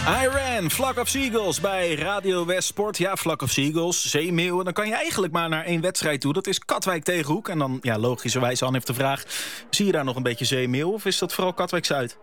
Iran, Flock of Seagulls bij Radio West Sport. Ja, Flock of Seagulls, zeemeeuwen. Dan kan je eigenlijk maar naar één wedstrijd toe. Dat is Katwijk tegen Hoek. En dan, ja, logischerwijs, Anne heeft de vraag... zie je daar nog een beetje zeemeeuw of is dat vooral Katwijk-Zuid?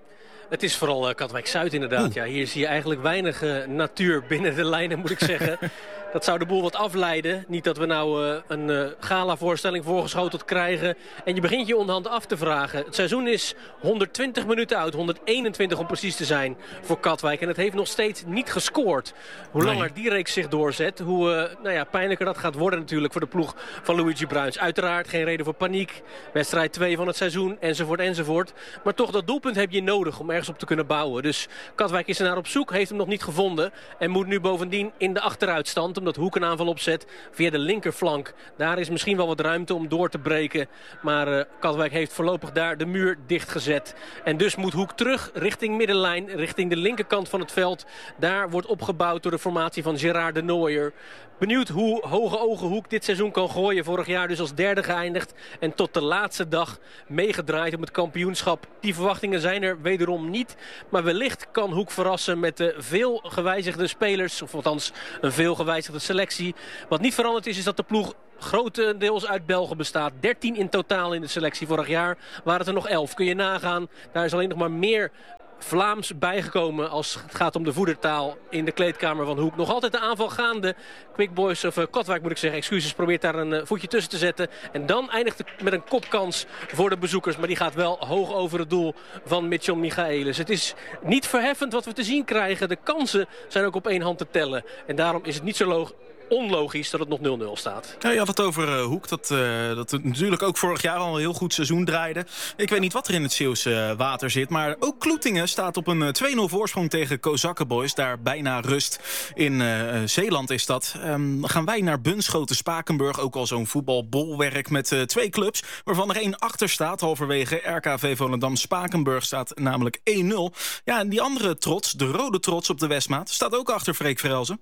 Het is vooral Katwijk-Zuid inderdaad. Ja, hier zie je eigenlijk weinig natuur binnen de lijnen, moet ik zeggen. Dat zou de boel wat afleiden. Niet dat we nou een gala-voorstelling voorgeschoteld krijgen. En je begint je onderhand af te vragen. Het seizoen is 120 minuten oud. 121 om precies te zijn voor Katwijk. En het heeft nog steeds niet gescoord. Hoe langer die reeks zich doorzet, hoe pijnlijker dat gaat worden natuurlijk voor de ploeg van Luigi Bruins. Uiteraard geen reden voor paniek. Wedstrijd 2 van het seizoen, enzovoort, enzovoort. Maar toch, dat doelpunt heb je nodig om ergens op te kunnen bouwen. Dus Katwijk is er naar op zoek, heeft hem nog niet gevonden. En moet nu bovendien in de achteruitstand, omdat Hoek een aanval opzet via de linkerflank. Daar is misschien wel wat ruimte om door te breken. Maar Katwijk heeft voorlopig daar de muur dichtgezet. En dus moet Hoek terug richting middenlijn, richting de linkerkant van het veld. Daar wordt opgebouwd door de formatie van Gerard de Nooijer. Benieuwd hoe hoge ogen Hoek dit seizoen kan gooien. Vorig jaar dus als derde geëindigd. En tot de laatste dag meegedraaid om het kampioenschap. Die verwachtingen zijn er wederom niet. Maar wellicht kan Hoek verrassen met de veel gewijzigde spelers. Of althans een veel gewijzigde selectie. Wat niet veranderd is dat de ploeg grotendeels uit Belgen bestaat. 13 in totaal in de selectie. Vorig jaar waren het er nog 11. Kun je nagaan. Daar is alleen nog maar meer Vlaams bijgekomen als het gaat om de voedertaal in de kleedkamer van Hoek. Nog altijd de aanval gaande. Quick Boys, of Katwijk moet ik zeggen, excuses, probeert daar een voetje tussen te zetten. En dan eindigt het met een kopkans voor de bezoekers. Maar die gaat wel hoog over het doel van Mitchell Michaelis. Het is niet verheffend wat we te zien krijgen. De kansen zijn ook op één hand te tellen. En daarom is het niet zo onlogisch dat het nog 0-0 staat. Ja, je had het over Hoek, dat natuurlijk ook vorig jaar al een heel goed seizoen draaide. Ik weet niet wat er in het Zeeuwse water zit, maar ook Kloetingen staat op een 2-0 voorsprong tegen Kozakkenboys. Daar bijna rust in Zeeland is dat. Gaan wij naar Bunschoten-Spakenburg, ook al zo'n voetbalbolwerk met 2 clubs, waarvan er 1 achter staat. Halverwege RKV Volendam-Spakenburg staat namelijk 1-0. Ja, en die andere trots, de rode trots op de Westmaat, staat ook achter Freek Verhelzen.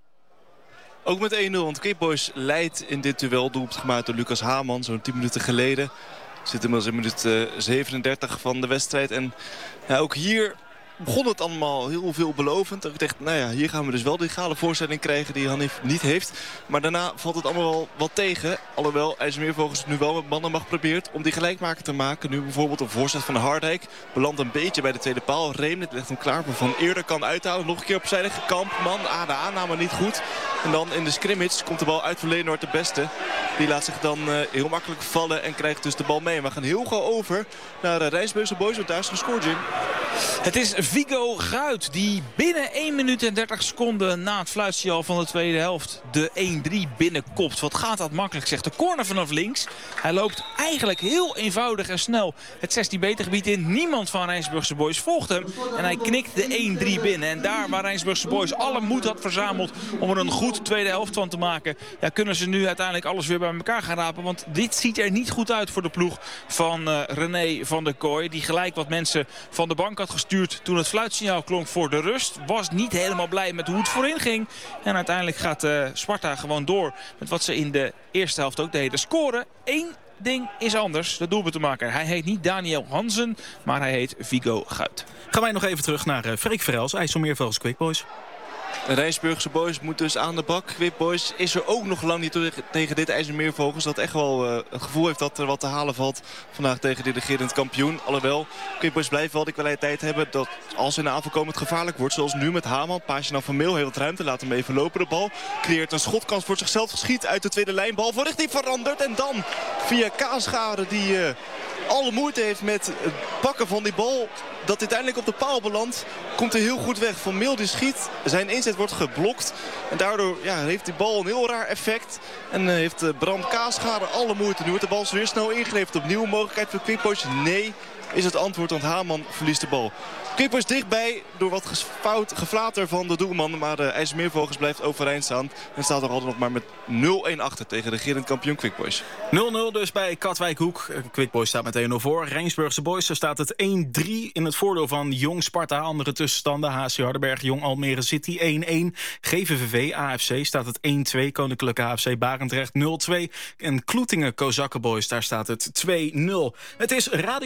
Ook met 1-0, want Cape Boys leidt in dit duel. Doelpunt gemaakt door Lucas Haman, zo'n 10 minuten geleden. Zit inmiddels in minuut 37 van de wedstrijd. En ja, ook hier begon het allemaal heel veelbelovend. Ik dacht, hier gaan we dus wel die gale voorstelling krijgen die Hanif niet heeft. Maar daarna valt het allemaal wel wat tegen. Alhoewel IJsselmeervogels nu wel met mannenmacht probeert om die gelijkmaker te maken. Nu bijvoorbeeld een voorzet van Hardijk. Belandt een beetje bij de tweede paal. Reemnet legt hem klaar, maar Van Eerder kan uithalen. Nog een keer opzijde. Kampman, de aanname niet goed. En dan in de scrimmage komt de bal uit voor Leonard de Beste. Die laat zich dan heel makkelijk vallen en krijgt dus de bal mee. We gaan heel gauw over naar Rijnsburgse Boys, want daar is gescoord, Jim. Het is Viggo Guit die binnen 1 minuut en 30 seconden na het fluitsignaal van de tweede helft de 1-3 binnenkopt. Wat gaat dat makkelijk, zegt de corner vanaf links. Hij loopt eigenlijk heel eenvoudig en snel het 16 meter gebied in. Niemand van Rijnsburgse Boys volgt hem en hij knikt de 1-3 binnen. En daar waar Rijnsburgse Boys alle moed had verzameld om er een goed tweede helft van te maken, ja, kunnen ze nu uiteindelijk alles weer bij elkaar gaan rapen. Want dit ziet er niet goed uit voor de ploeg van René van der Kooi. Die gelijk wat mensen van de bank had gestuurd toen het fluitsignaal klonk voor de rust. Was niet helemaal blij met hoe het voorin ging. En uiteindelijk gaat Sparta gewoon door met wat ze in de eerste helft ook deden. Scoren 1 ding is anders, de doelpuntenmaker. Hij heet niet Daniel Hansen, maar hij heet Viggo Guit. Gaan wij nog even terug naar Freek Verhelzen, IJsselmeervogels Quick Boys. Rijnsburgse Boys moet dus aan de bak. Quick Boys is er ook nog lang niet tegen dit IJsselmeervogels. Dat echt wel het gevoel heeft dat er wat te halen valt vandaag tegen de regerend kampioen. Alhoewel, Quick Boys blijft wel de kwaliteit hebben dat als ze in de aanval komen het gevaarlijk wordt. Zoals nu met Haman. Paasje naar Van Meel, heel wat ruimte. Laat hem even lopen de bal. Creëert een schotkans voor zichzelf. Geschiet uit de tweede lijn. Bal voor richting veranderd. En dan via Kaasgade die alle moeite heeft met het pakken van die bal. Dat uiteindelijk op de paal belandt, komt er heel goed weg. Van Meel die schiet, zijn inzet wordt geblokt. En daardoor heeft die bal een heel raar effect. En heeft Bram Kaasgade alle moeite. Nu wordt de bal weer snel ingeleverd. Opnieuw een mogelijkheid voor Quick Boys. Nee, is het antwoord, want Haman verliest de bal. Quick Boys dichtbij door wat geflater van de doelman. Maar de IJsselmeervogels blijft overeind staan. En staat er altijd nog maar met 0-1 achter tegen de regerend kampioen Quick Boys. 0-0 dus bij Katwijk Hoek. Quick Boys staat met 1-0 voor. Rijnsburgse Boys, daar staat het 1-3 in het voordeel van Jong Sparta. Andere tussenstanden, HC Hardenberg, Jong Almere City 1-1. GVVV AFC staat het 1-2. Koninklijke AFC Barendrecht 0-2. En Kloetingen Kozakkenboys, daar staat het 2-0. Het is Radio West Sport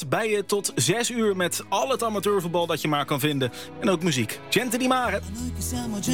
Sport bij je tot 6 uur met al het amateurvoetbal dat je maar kan vinden. En ook muziek. Gente di Mare.